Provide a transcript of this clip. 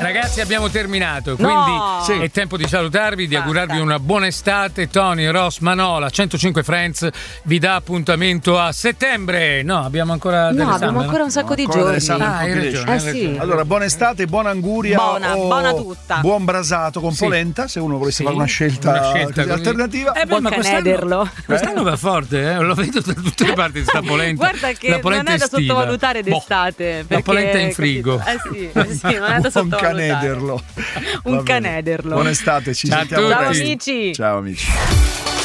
Ragazzi, abbiamo terminato, quindi è tempo di salutarvi, di augurarvi una buona estate. Tony, Ross, Manola, 105 Friends vi dà appuntamento a settembre. No, abbiamo ancora abbiamo ancora un sacco di giorni. Hai ragione. Sì. Allora, buona estate, buona anguria. Buona tutta. Buon brasato con polenta, se uno volesse fare una scelta così alternativa. Buon canederlo. Quest'anno va forte, lo vedo da tutte le parti sta polenta. Guarda che la polenta non è da estiva. sottovalutare d'estate. La polenta in frigo. Sì, non è da sottovalutare. Canederlo. Un canederlo. Buona estate, ci sentiamo Ciao presto. amici. Ciao amici.